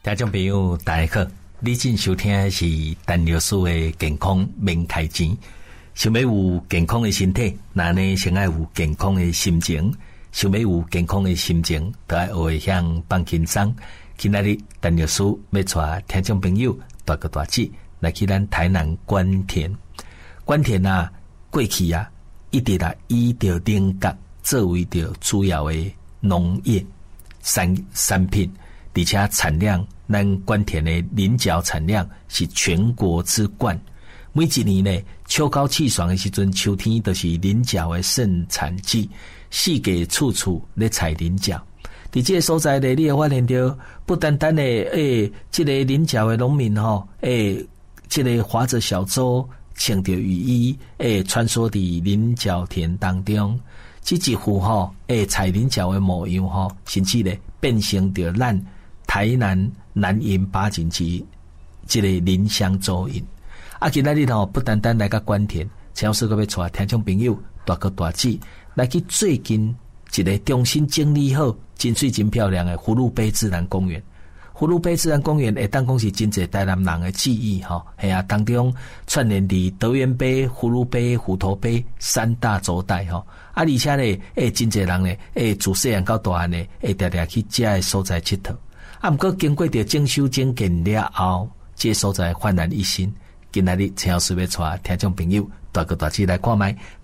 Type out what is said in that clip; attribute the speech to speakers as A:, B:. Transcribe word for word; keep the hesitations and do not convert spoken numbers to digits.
A: 听众朋友大家好，你正收听的是陈律师的健康免开钱。想要有健康的身体，那呢先要有健康的心情。想要有健康的心情，就要学会向放轻松。今仔日陈律师要带听众朋友大哥大姐来去咱台南关田。关田啊，过去啊，一直啊以着菱角作为着主要的农业产产品，而且产量。咱关田的菱角产量是全国之冠，每一年呢，秋高气爽的时阵，秋天都是菱角的盛产季，四界处处咧采菱角。伫这个所在呢，你会发现到，不单单的诶，这个菱角的农民吼，诶，这个划着小舟，穿着雨衣，诶，穿梭伫菱角田当中，这一幅吼，诶，采菱角的模样吼，甚至咧变成着咱台南南营八景区这个林香周营啊，今仔日吼不单单来到关田，陈老师个要带听众朋友大哥大姐来去最近一个重新整理好、真水真漂亮的葫芦杯自然公园。葫芦杯自然公园会当讲是真侪台南人的记忆吼，系啊，当中串联伫德源杯、葫芦杯、虎头杯三大洲带吼，啊，而且咧，诶，真侪人咧，诶，自细汉到大汉咧，会常常去遮个所在佚佗。啊，毋过经过着整修整建了后，这个所在焕然一新。今仔日陈老师要带听众朋友大哥大姐来看卖。